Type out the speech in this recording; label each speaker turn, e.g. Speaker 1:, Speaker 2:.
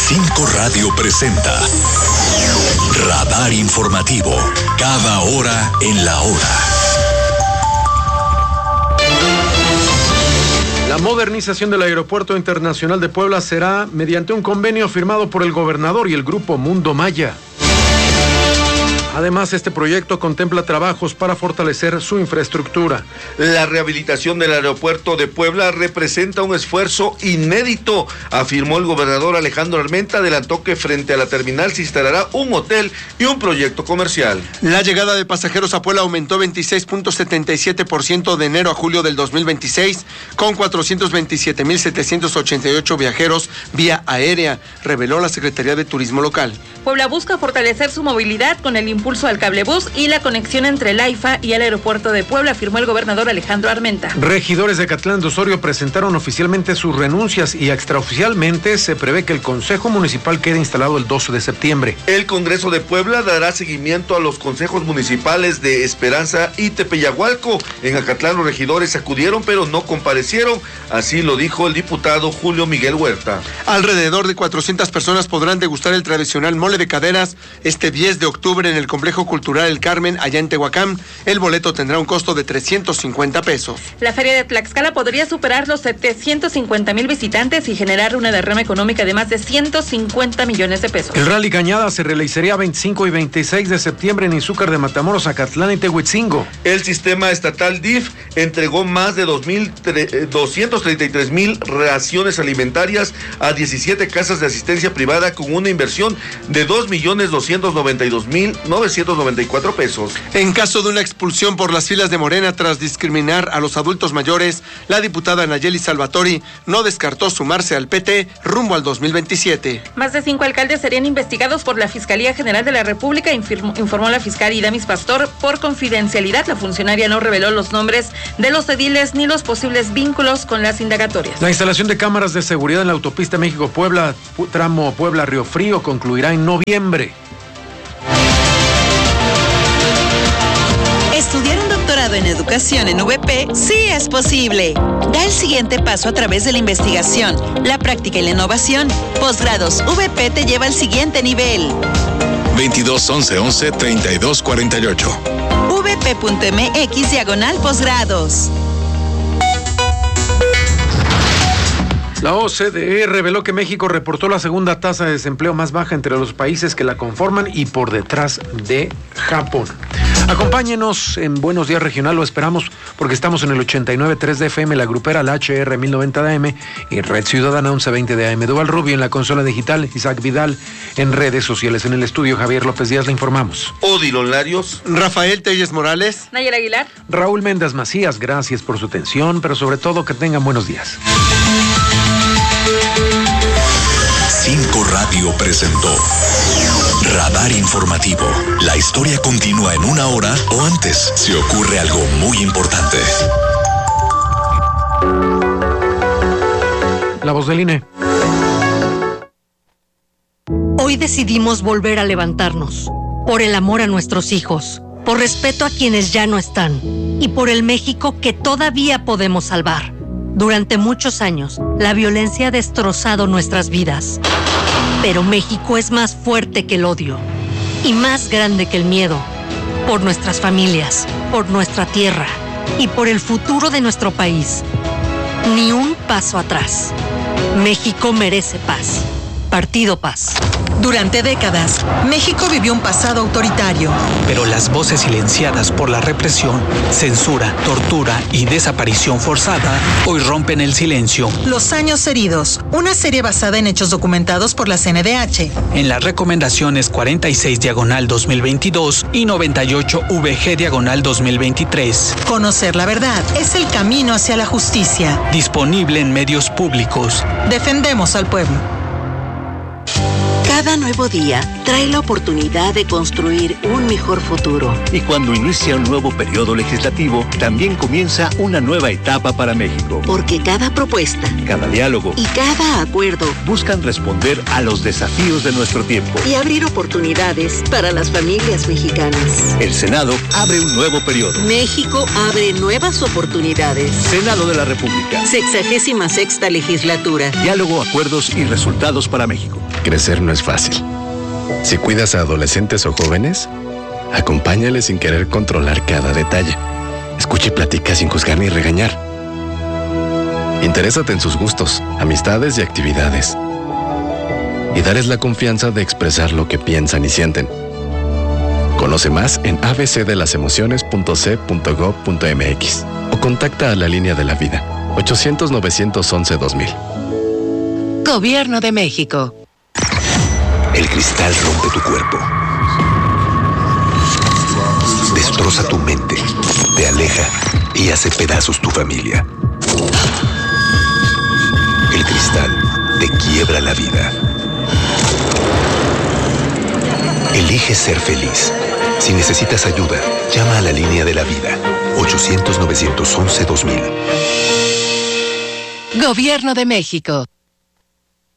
Speaker 1: 5 Radio presenta Radar Informativo, cada hora en la hora.
Speaker 2: La modernización del Aeropuerto Internacional de Puebla será mediante un convenio firmado por el gobernador y el Grupo Mundo Maya. Además, este proyecto contempla trabajos para fortalecer su infraestructura.
Speaker 3: La rehabilitación del aeropuerto de Puebla representa un esfuerzo inédito, afirmó el gobernador Alejandro Armenta. Adelantó que frente a la terminal se instalará un hotel y un proyecto comercial.
Speaker 4: La llegada de pasajeros a Puebla aumentó 26.77% de enero a julio del 2026, con 427.788 viajeros vía aérea, reveló la Secretaría de Turismo local.
Speaker 5: Puebla busca fortalecer su movilidad con el impulso al cablebús y la conexión entre el AIFA y el aeropuerto de Puebla, afirmó el gobernador Alejandro Armenta.
Speaker 2: Regidores de Acatlán de Osorio presentaron oficialmente sus renuncias y extraoficialmente se prevé que el Consejo Municipal quede instalado el 12 de septiembre.
Speaker 3: El Congreso de Puebla dará seguimiento a los consejos municipales de Esperanza y Tepeyagualco. En Acatlán los regidores acudieron pero no comparecieron, así lo dijo el diputado Julio Miguel Huerta.
Speaker 4: Alrededor de 400 personas podrán degustar el tradicional mole de caderas este 10 de octubre en el Complejo Cultural El Carmen, allá en Tehuacán. El boleto tendrá un costo de 350 pesos.
Speaker 5: La Feria de Tlaxcala podría superar los 750,000 visitantes y generar una derrama económica de más de 150 millones de pesos.
Speaker 2: El Rally Cañada se realizaría 25 y 26 de septiembre en Izúcar de Matamoros, Acatlán y Tehuitzingo.
Speaker 3: El sistema estatal DIF entregó más de 233,000 raciones alimentarias a 17 casas de asistencia privada con una inversión de 2,292,994 pesos.
Speaker 4: En caso de una expulsión por las filas de Morena tras discriminar a los adultos mayores, la diputada Nayeli Salvatori no descartó sumarse al PT rumbo al 2027.
Speaker 5: Más de 5 alcaldes serían investigados por la Fiscalía General de la República, informó la fiscal Idamis Pastor. Por confidencialidad, la funcionaria no reveló los nombres de los ediles ni los posibles vínculos con las indagatorias.
Speaker 2: La instalación de cámaras de seguridad en la autopista México-Puebla, tramo Puebla-Río Frío, concluirá en noviembre.
Speaker 6: Estudiar un doctorado en educación en VP sí es posible. Da el siguiente paso a través de la investigación, la práctica y la innovación. Posgrados VP te lleva al siguiente nivel.
Speaker 1: 22 11 11 32 48.
Speaker 6: vp.mx/posgrados.
Speaker 2: La OCDE reveló que México reportó la segunda tasa de desempleo más baja entre los países que la conforman y por detrás de Japón. Acompáñenos en Buenos Días Regional, lo esperamos porque estamos en el 89.3 de FM, la grupera, la HR 1090 de AM y Red Ciudadana 1120 de AM. Duval Rubio en la consola digital, Isaac Vidal en redes sociales. En el estudio, Javier López Díaz, le informamos.
Speaker 3: Odilon Larios,
Speaker 4: Rafael Telles Morales,
Speaker 5: Nayel Aguilar,
Speaker 2: Raúl Méndez Macías, gracias por su atención, pero sobre todo que tengan buenos días.
Speaker 1: 5 Radio presentó Radar Informativo. La historia continúa en una hora o antes si ocurre algo muy importante.
Speaker 2: La voz del INE.
Speaker 7: Hoy decidimos volver a levantarnos, por el amor a nuestros hijos, por respeto a quienes ya no están y por el México que todavía podemos salvar. Durante muchos años, la violencia ha destrozado nuestras vidas. Pero México es más fuerte que el odio y más grande que el miedo. Por nuestras familias, por nuestra tierra y por el futuro de nuestro país. Ni un paso atrás. México merece paz. Partido Paz.
Speaker 8: Durante décadas, México vivió un pasado autoritario.
Speaker 9: Pero las voces silenciadas por la represión, censura, tortura y desaparición forzada hoy rompen el silencio.
Speaker 8: Los años heridos, una serie basada en hechos documentados por la CNDH.
Speaker 9: En las recomendaciones 46/2022 y 98/VG/2023.
Speaker 8: Conocer la verdad es el camino hacia la justicia.
Speaker 9: Disponible en medios públicos.
Speaker 8: Defendemos al pueblo.
Speaker 10: Cada nuevo día trae la oportunidad de construir un mejor futuro.
Speaker 11: Y cuando inicia un nuevo periodo legislativo, también comienza una nueva etapa para México.
Speaker 10: Porque cada propuesta,
Speaker 11: cada diálogo
Speaker 10: y cada acuerdo
Speaker 11: buscan responder a los desafíos de nuestro tiempo
Speaker 10: y abrir oportunidades para las familias mexicanas.
Speaker 11: El Senado abre un nuevo periodo.
Speaker 10: México abre nuevas oportunidades.
Speaker 11: Senado de la República.
Speaker 10: 66ª legislatura.
Speaker 11: Diálogo, acuerdos y resultados para México.
Speaker 12: Crecer no es fácil. Si cuidas a adolescentes o jóvenes, acompáñales sin querer controlar cada detalle. Escucha y platica sin juzgar ni regañar. Interésate en sus gustos, amistades y actividades. Y darles la confianza de expresar lo que piensan y sienten. Conoce más en abcdelasemociones.c.gov.mx o contacta a la línea de la vida 800-911-2000.
Speaker 13: Gobierno de México.
Speaker 1: El cristal rompe tu cuerpo, destroza tu mente, te aleja y hace pedazos tu familia. El cristal te quiebra la vida. Elige ser feliz. Si necesitas ayuda, llama a la línea de la vida 800-911-2000.
Speaker 13: Gobierno de México.